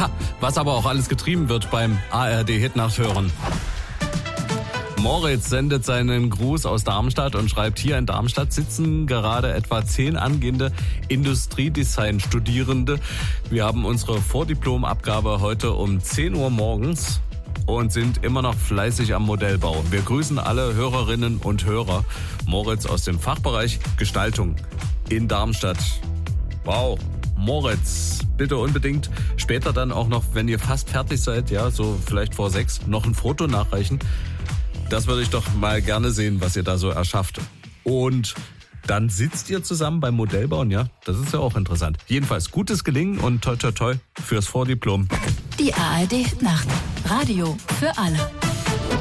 Was aber auch alles getrieben wird beim ARD-Hitnacht-Hören. Moritz sendet seinen Gruß aus Darmstadt und schreibt, hier in Darmstadt sitzen gerade etwa 10 angehende Industriedesign-Studierende. Wir haben unsere Vordiplomabgabe heute um 10 Uhr morgens und sind immer noch fleißig am Modellbau. Wir grüßen alle Hörerinnen und Hörer. Moritz aus dem Fachbereich Gestaltung in Darmstadt. Wow. Moritz, bitte unbedingt später dann auch noch, wenn ihr fast fertig seid, ja, so vielleicht vor 6, noch ein Foto nachreichen. Das würde ich doch mal gerne sehen, was ihr da so erschafft. Und dann sitzt ihr zusammen beim Modellbauen, ja? Das ist ja auch interessant. Jedenfalls gutes Gelingen und toi toi toi fürs Vordiplom. Die ARD Nacht. Radio für alle.